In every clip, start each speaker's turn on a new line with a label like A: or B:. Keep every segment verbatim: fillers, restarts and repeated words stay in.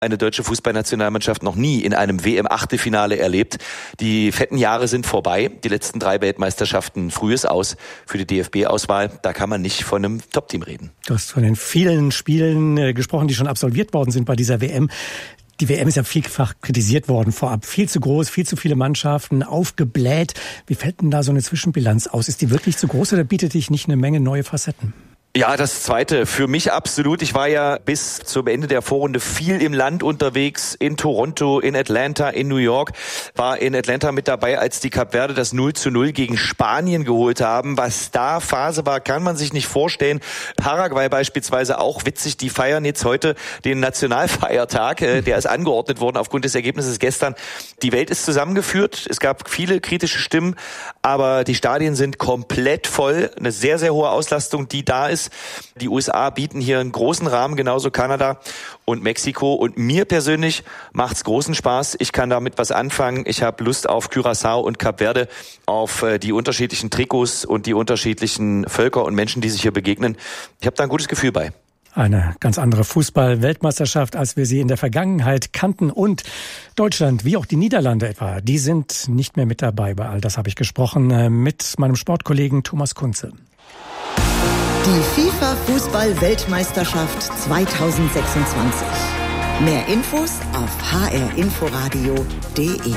A: eine deutsche Fußballnationalmannschaft noch nie in einem W M-Achtelfinale erlebt. Die fetten Jahre sind vorbei. Die letzten drei Weltmeisterschaften frühes Aus für die D F B-Auswahl. Da kann man nicht von einem Top-Team reden.
B: Du hast von den vielen Spielen äh, gesprochen, die schon absolviert worden sind bei dieser W M. Die W M ist ja vielfach kritisiert worden vorab. Viel zu groß, viel zu viele Mannschaften, aufgebläht. Wie fällt denn da so eine Zwischenbilanz aus? Ist die wirklich zu groß oder bietet dich nicht eine Menge neue Facetten?
A: Ja, das Zweite. Für mich absolut. Ich war ja bis zum Ende der Vorrunde viel im Land unterwegs, in Toronto, in Atlanta, in New York. War in Atlanta mit dabei, als die Kap Verde das null zu null gegen Spanien geholt haben. Was da Phase war, kann man sich nicht vorstellen. Paraguay beispielsweise auch witzig. Die feiern jetzt heute den Nationalfeiertag. Der ist angeordnet worden aufgrund des Ergebnisses gestern. Die Welt ist zusammengeführt. Es gab viele kritische Stimmen, aber die Stadien sind komplett voll. Eine sehr, sehr hohe Auslastung, die da ist. Die U S A bieten hier einen großen Rahmen, genauso Kanada und Mexiko. Und mir persönlich macht's großen Spaß. Ich kann damit was anfangen. Ich habe Lust auf Curaçao und Kap Verde, auf die unterschiedlichen Trikots und die unterschiedlichen Völker und Menschen, die sich hier begegnen. Ich habe da ein gutes Gefühl bei.
B: Eine ganz andere Fußball-Weltmeisterschaft, als wir sie in der Vergangenheit kannten. Und Deutschland, wie auch die Niederlande etwa, die sind nicht mehr mit dabei. Bei all das habe ich gesprochen mit meinem Sportkollegen Thomas Kunze.
C: Die FIFA-Fußball-Weltmeisterschaft zweitausendsechsundzwanzig. Mehr Infos auf h r inforadio punkt d e.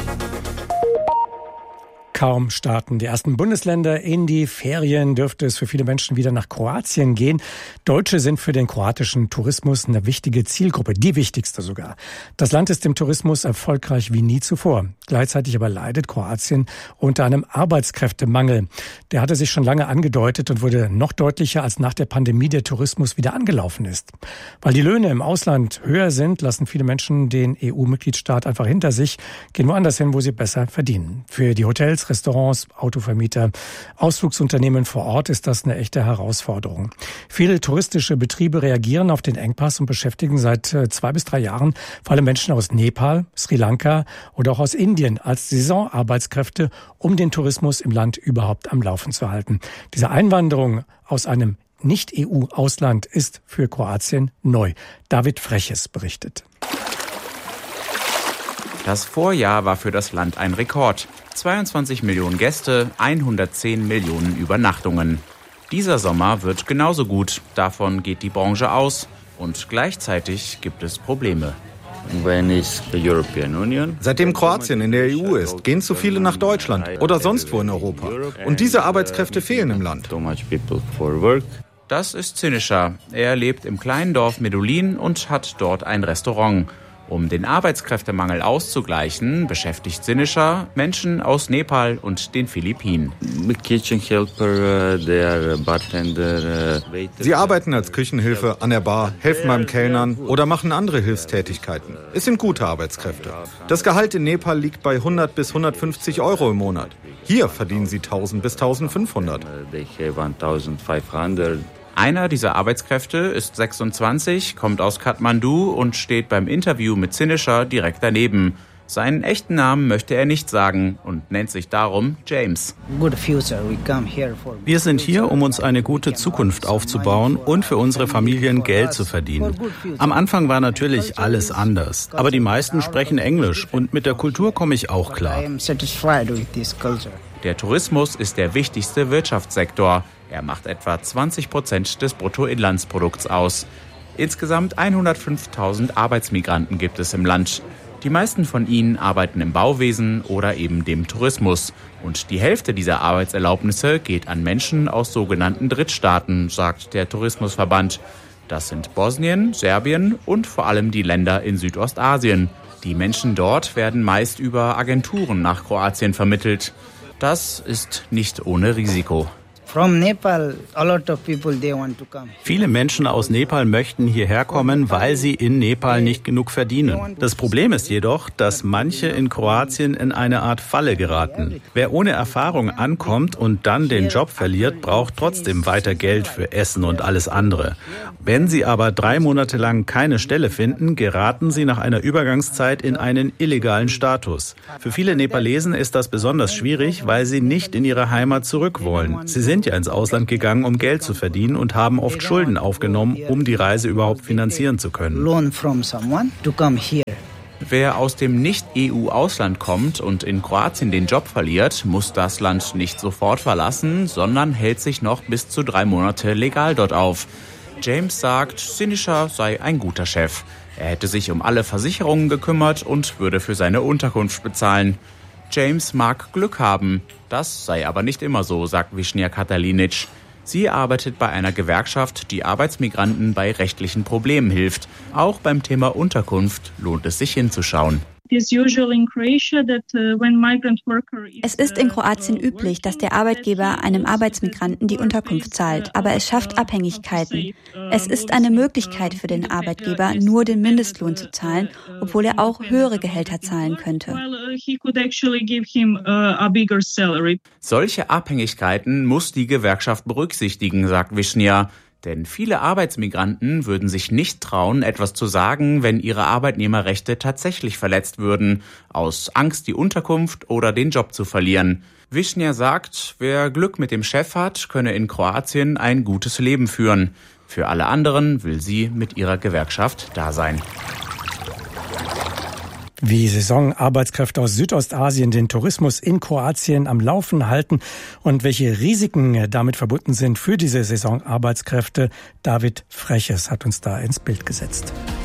B: Kaum starten die ersten Bundesländer in die Ferien, dürfte es für viele Menschen wieder nach Kroatien gehen. Deutsche sind für den kroatischen Tourismus eine wichtige Zielgruppe, die wichtigste sogar. Das Land ist im Tourismus erfolgreich wie nie zuvor. Gleichzeitig aber leidet Kroatien unter einem Arbeitskräftemangel. Der hatte sich schon lange angedeutet und wurde noch deutlicher, als nach der Pandemie der Tourismus wieder angelaufen ist. Weil die Löhne im Ausland höher sind, lassen viele Menschen den E U-Mitgliedstaat einfach hinter sich, gehen woanders hin, wo sie besser verdienen. Für die Hotels, Restaurants, Autovermieter, Ausflugsunternehmen vor Ort ist das eine echte Herausforderung. Viele touristische Betriebe reagieren auf den Engpass und beschäftigen seit zwei bis drei Jahren vor allem Menschen aus Nepal, Sri Lanka oder auch aus Indien als Saisonarbeitskräfte, um den Tourismus im Land überhaupt am Laufen zu halten. Diese Einwanderung aus einem Nicht-E U-Ausland ist für Kroatien neu. David Freches berichtet.
D: Das Vorjahr war für das Land ein Rekord. zweiundzwanzig Millionen Gäste, hundertzehn Millionen Übernachtungen. Dieser Sommer wird genauso gut. Davon geht die Branche aus. Und gleichzeitig gibt es Probleme.
E: Seitdem Kroatien in der E U ist, gehen zu viele nach Deutschland oder sonst wo in Europa. Und diese Arbeitskräfte fehlen im Land.
D: Das ist Sinischa. Er lebt im kleinen Dorf Medulin und hat dort ein Restaurant. Um den Arbeitskräftemangel auszugleichen, beschäftigt Sinischa Menschen aus Nepal und den Philippinen.
E: Sie arbeiten als Küchenhilfe an der Bar, helfen beim Kellnern oder machen andere Hilfstätigkeiten. Es sind gute Arbeitskräfte. Das Gehalt in Nepal liegt bei hundert bis hundertfünfzig Euro im Monat. Hier verdienen sie tausend bis eintausendfünfhundert.
D: Einer dieser Arbeitskräfte ist sechsundzwanzig, kommt aus Kathmandu und steht beim Interview mit Sinischa direkt daneben. Seinen echten Namen möchte er nicht sagen und nennt sich darum James.
F: Wir sind hier, um uns eine gute Zukunft aufzubauen und für unsere Familien Geld zu verdienen. Am Anfang war natürlich alles anders, aber die meisten sprechen Englisch und mit der Kultur komme ich auch klar.
D: Der Tourismus ist der wichtigste Wirtschaftssektor. Er macht etwa zwanzig Prozent des Bruttoinlandsprodukts aus. Insgesamt hundertfünftausend Arbeitsmigranten gibt es im Land. Die meisten von ihnen arbeiten im Bauwesen oder eben dem Tourismus. Und die Hälfte dieser Arbeitserlaubnisse geht an Menschen aus sogenannten Drittstaaten, sagt der Tourismusverband. Das sind Bosnien, Serbien und vor allem die Länder in Südostasien. Die Menschen dort werden meist über Agenturen nach Kroatien vermittelt. Das ist nicht ohne Risiko.
F: Viele Menschen aus Nepal möchten hierher kommen, weil sie in Nepal nicht genug verdienen. Das Problem ist jedoch, dass manche in Kroatien in eine Art Falle geraten. Wer ohne Erfahrung ankommt und dann den Job verliert, braucht trotzdem weiter Geld für Essen und alles andere. Wenn sie aber drei Monate lang keine Stelle finden, geraten sie nach einer Übergangszeit in einen illegalen Status. Für viele Nepalesen ist das besonders schwierig, weil sie nicht in ihre Heimat zurück wollen. Sie sind sind ja ins Ausland gegangen, um Geld zu verdienen und haben oft Schulden aufgenommen, um die Reise überhaupt finanzieren zu können.
D: Wer aus dem Nicht-E U-Ausland kommt und in Kroatien den Job verliert, muss das Land nicht sofort verlassen, sondern hält sich noch bis zu drei Monate legal dort auf. James sagt, Siniša sei ein guter Chef. Er hätte sich um alle Versicherungen gekümmert und würde für seine Unterkunft bezahlen. James mag Glück haben. Das sei aber nicht immer so, sagt Višnja Katalinić. Sie arbeitet bei einer Gewerkschaft, die Arbeitsmigranten bei rechtlichen Problemen hilft. Auch beim Thema Unterkunft lohnt es sich hinzuschauen.
G: Es ist in Kroatien üblich, dass der Arbeitgeber einem Arbeitsmigranten die Unterkunft zahlt, aber es schafft Abhängigkeiten. Es ist eine Möglichkeit für den Arbeitgeber, nur den Mindestlohn zu zahlen, obwohl er auch höhere Gehälter zahlen könnte.
D: Solche Abhängigkeiten muss die Gewerkschaft berücksichtigen, sagt Višnja. Denn viele Arbeitsmigranten würden sich nicht trauen, etwas zu sagen, wenn ihre Arbeitnehmerrechte tatsächlich verletzt würden, aus Angst, die Unterkunft oder den Job zu verlieren. Višnja sagt, wer Glück mit dem Chef hat, könne in Kroatien ein gutes Leben führen. Für alle anderen will sie mit ihrer Gewerkschaft da sein.
B: Wie Saisonarbeitskräfte aus Südostasien den Tourismus in Kroatien am Laufen halten und welche Risiken damit verbunden sind für diese Saisonarbeitskräfte. David Freches hat uns da ins Bild gesetzt.